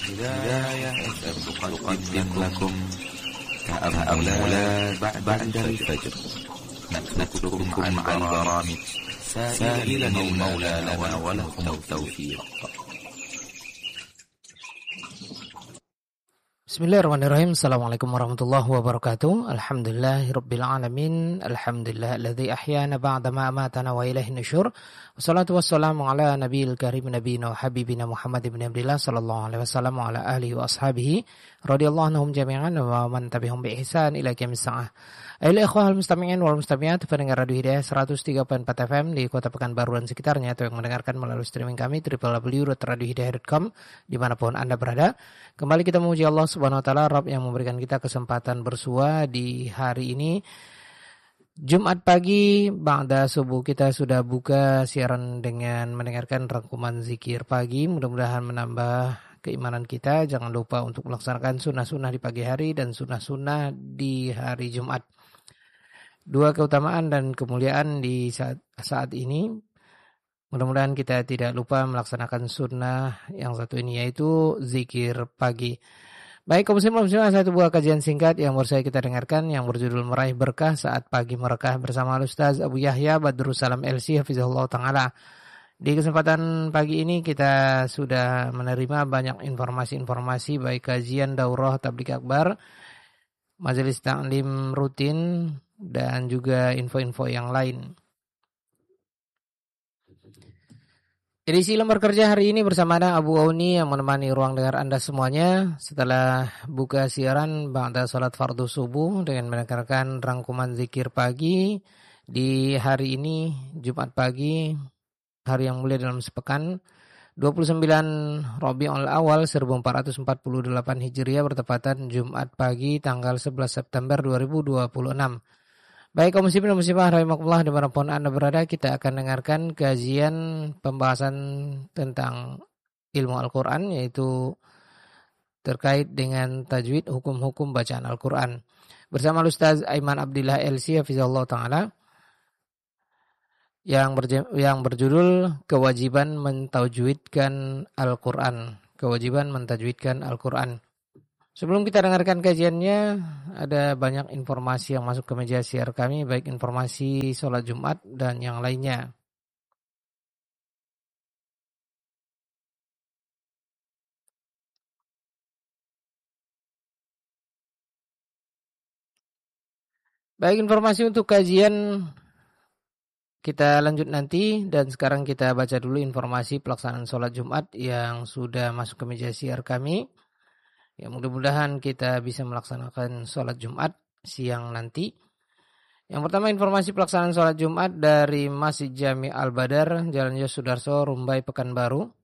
هداية تقدم لكم تأملات بعد الفجر، نترككم عن برامج سائلا المولى لنا ولكم التوفيق. Bismillahirrahmanirrahim. Assalamualaikum warahmatullahi wabarakatuh. Alhamdulillahirabbil alamin. Alhamdulillahilladzi ahyana ba'da ma amatana wa ilaihin nusyur. Wassalatu wassalamu ala nabiyil karim nabiyina wa habibina Muhammad ibn Abdillah sallallahu alaihi wasallam wa ala alihi wa ashabihi radhiyallahu anhum jami'an wa man tabi'ahum bi ihsan ila qiyamis saah. Ayolah ikhwal mustami'in wal mustami'at pendengar Radio Hidayah 103.4 FM di Kota Pekanbaru dan sekitarnya, atau yang mendengarkan melalui streaming kami www.radiohidayah.com dimanapun Anda berada. Kembali kita memuji Allah Subhanahu wa taala, Rabb yang memberikan kita kesempatan bersua di hari ini. Jumat pagi ba'da subuh kita sudah buka siaran dengan mendengarkan rangkuman zikir pagi. Mudah-mudahan menambah keimanan kita. Jangan lupa untuk melaksanakan sunnah-sunnah di pagi hari dan sunnah-sunnah di hari Jumat. Dua keutamaan dan kemuliaan di saat ini. Mudah-mudahan kita tidak lupa melaksanakan sunnah yang satu ini, yaitu zikir pagi. Baik, kaum muslimin satu buah kajian singkat yang baru saja kita dengarkan yang berjudul Meraih Berkah Saat Pagi Merekah bersama Ustaz Abu Yahya Badrussalam LC Hafizahullah Ta'ala. Di kesempatan pagi ini kita sudah menerima banyak informasi-informasi, baik kajian daurah tabligh akbar, majelis taklim rutin, dan juga info-info yang lain. Edisi lembar kerja hari ini bersama ada Abu Auni yang menemani ruang dengar Anda semuanya setelah buka siaran ba'da salat fardu subuh dengan mendengarkan rangkuman zikir pagi di hari ini, Jumat pagi, hari yang mulia dalam sepekan, 29 Rabiul Awal 1448 Hijriah bertepatan Jumat pagi tanggal 11 September 2026. Baik, kaum muslimin dan muslimah rahimakumullah dimanapun Anda berada, kita akan dengarkan kajian pembahasan tentang ilmu Al-Quran, yaitu terkait dengan tajwid, hukum-hukum bacaan Al-Quran bersama Ustaz Aiman Abdillah LC Hafizahullah Ta'ala yang berjudul Kewajiban Mentajwidkan Al-Quran. Kewajiban mentajwidkan Al-Quran. Sebelum kita dengarkan kajiannya, ada banyak informasi yang masuk ke meja siar kami, baik informasi sholat Jumat dan yang lainnya. Baik, informasi untuk kajian kita lanjut nanti, dan sekarang kita baca dulu informasi pelaksanaan sholat Jumat yang sudah masuk ke meja siar kami. Ya, mudah-mudahan kita bisa melaksanakan sholat Jumat siang nanti. Yang pertama, informasi pelaksanaan sholat Jumat dari Masjid Jami Al-Badar, Jalan Yos Sudarso, Rumbai, Pekanbaru.